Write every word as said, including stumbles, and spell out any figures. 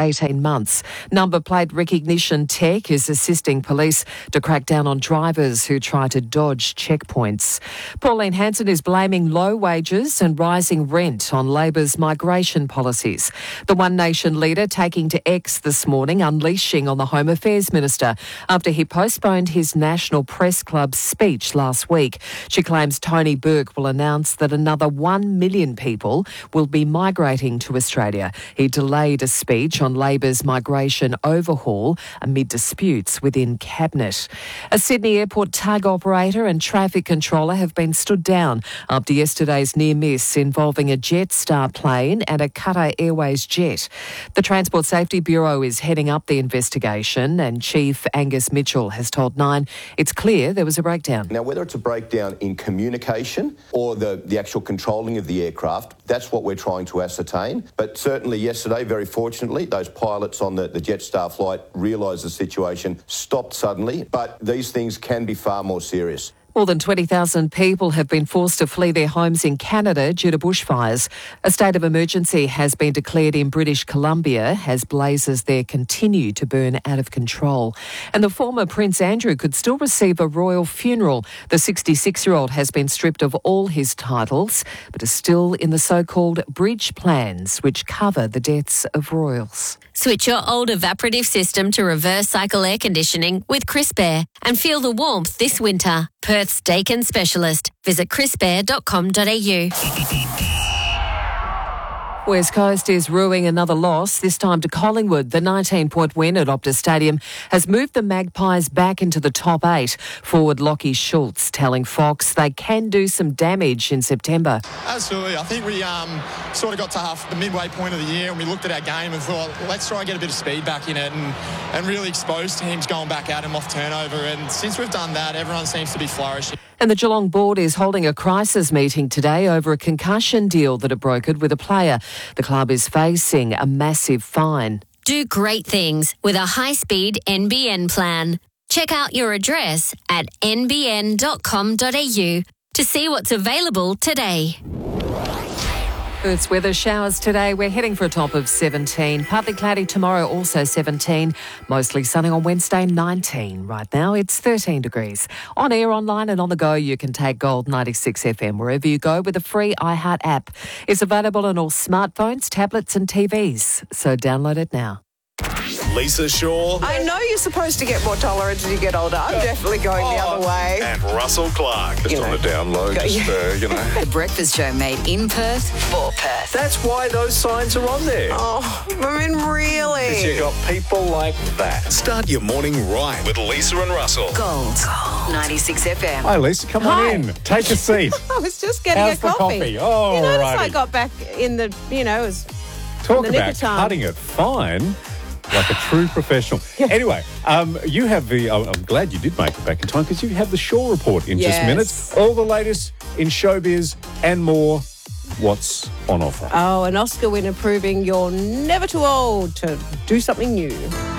eighteen months. Number plate recognition tech is assisting police to crack down on drivers who try to dodge checkpoints. Pauline Hanson is blaming low wages and rising rent on Labor's migration policies. The One Nation leader taking to X this morning, unleashing on the Home Affairs Minister after he postponed his National Press Club speech last week. She claims Tony Burke will announce that another one million people will be migrating to Australia. He delayed a speech on Labor's migration overhaul amid disputes within Cabinet. A Sydney airport tug operator and traffic controller have been stood down after yesterday's near miss involving a Jetstar plane and a Qatar Airways jet. The Transport Safety Bureau is heading up the investigation, and Chief Angus Mitchell has told Nine it's clear there was a breakdown. Now, whether it's a breakdown in communication or the, the actual controlling of the aircraft, that's what we're trying to ascertain. But certainly yesterday, very fortunately, those pilots on the, the Jetstar flight realised the situation, stopped suddenly, but these things can be far more serious. More than twenty thousand people have been forced to flee their homes in Canada due to bushfires. A state of emergency has been declared in British Columbia as blazes there continue to burn out of control. And the former Prince Andrew could still receive a royal funeral. The sixty-six-year-old has been stripped of all his titles, but is still in the so-called bridge plans, which cover the deaths of royals. Switch your old evaporative system to reverse cycle air conditioning with Crisp Air and feel the warmth this winter. Perth's Dakin specialist. Visit crisp air dot com dot a u. West Coast is rueing another loss, this time to Collingwood. The nineteen-point win at Optus Stadium has moved the Magpies back into the top eight. Forward Lockie Schultz telling Fox they can do some damage in September. Absolutely. I think we um, sort of got to half the midway point of the year and we looked at our game and thought, let's try and get a bit of speed back in it and, and really expose teams going back at them off turnover. And since we've done that, everyone seems to be flourishing. And the Geelong board is holding a crisis meeting today over a concussion deal that it brokered with a player. The club is facing a massive fine. Do great things with a high-speed N B N plan. Check out your address at n b n dot com dot a u to see what's available today. It's weather showers today. We're heading for a top of seventeen. Partly cloudy tomorrow, also seventeen. Mostly sunny on Wednesday, nineteen. Right now, it's thirteen degrees. On air, online and on the go, you can take Gold ninety-six F M wherever you go with the free iHeart app. It's available on all smartphones, tablets and T Vs. So download it now. Lisa Shaw. I know you're supposed to get more tolerant as you get older. I'm definitely going oh. the other way. And Russell Clark. Just you on know. the down low, just, uh, you know. The Breakfast Show made in Perth for Perth. That's why those signs are on there. Oh, I mean, really? Because you got people like that. Start your morning right with Lisa and Russell. Gold. Gold. ninety-six F M. Hi, Lisa. Come Hi. on in. Take a seat. I was just getting How's a coffee. The coffee? Oh, you notice righty. I got back in the, you know, it was Talk in the about nick of time. cutting it fine. Like a true professional. Anyway, um, you have the... I'm glad you did make it back in time because you have the Shaw Report in yes. just minutes. All the latest in showbiz and more. What's on offer? Oh, an Oscar winner proving you're never too old to do something new.